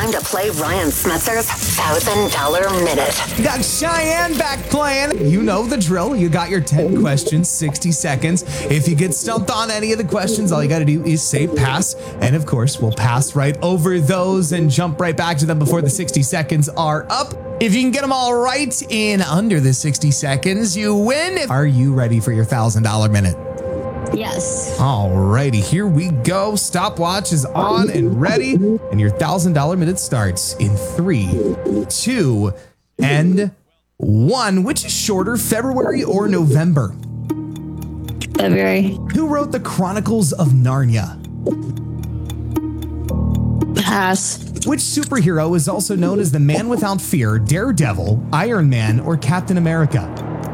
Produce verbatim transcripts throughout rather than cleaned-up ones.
time to play Ryan Smetzer's one thousand dollar Minute. You got Cheyenne back playing. You know the drill. You got your ten questions, sixty seconds. If you get stumped on any of the questions, all you got to do is say pass. And of course, we'll pass right over those and jump right back to them before the sixty seconds are up. If you can get them all right in under the sixty seconds, you win. Are you ready for your one thousand dollar Minute? Yes. All righty, here we go. Stopwatch is on and ready. And your one thousand dollar Minute starts in three, two, and one. Which is shorter, February or November? February. Who wrote the Chronicles of Narnia? Pass. Which superhero is also known as the Man Without Fear, Daredevil, Iron Man, or Captain America?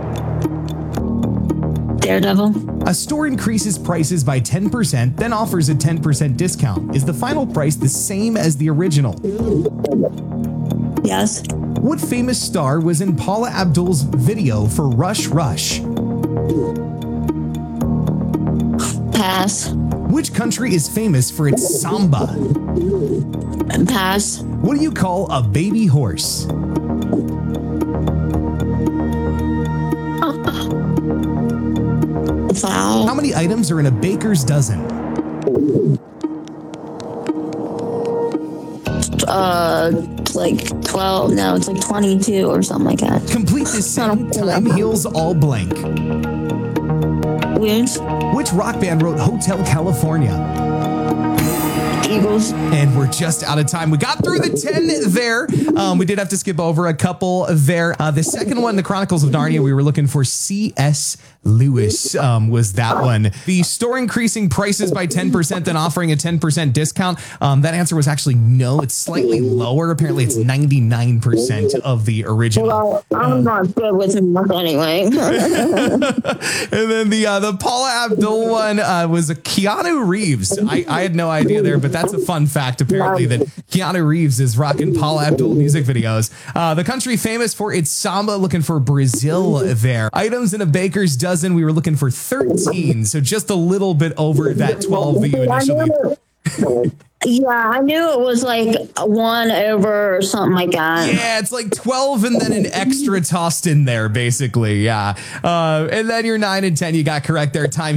Daredevil. A store increases prices by ten percent, then offers a ten percent discount. Is the final price the same as the original? Yes. What famous star was in Paula Abdul's video for Rush Rush? Pass. Which country is famous for its samba? Pass. What do you call a baby horse? Foul. How many items are in a baker's dozen? Uh, like twelve. No, it's like twenty-two or something like that. Complete this sentence. Time heals all blank. Wins. Which rock band wrote Hotel California? Eagles. And we're just out of time. We got through the ten there. Um, we did have to skip over a couple there. Uh, the second one, the Chronicles of Narnia, we were looking for C S Lewis um, was that one. The store increasing prices by ten percent, then offering a ten percent discount. Um, that answer was actually no. It's slightly lower. Apparently, it's ninety-nine percent of the original. Well, I'm not good with math anyway. And then the uh, the Paula Abdul one uh, was a Keanu Reeves. I, I had no idea there, but that's a fun fact, apparently, that Keanu Reeves is rocking Paula Abdul music videos. Uh, the country famous for its samba, looking for Brazil there. Items in a baker's dozen, we were looking for thirteen, so just a little bit over that twelve that you initially... Yeah, I knew it was like one over or something like that. Yeah, it's like twelve and then an extra tossed in there, basically. Yeah. Uh, and then your nine and ten, you got correct there. Time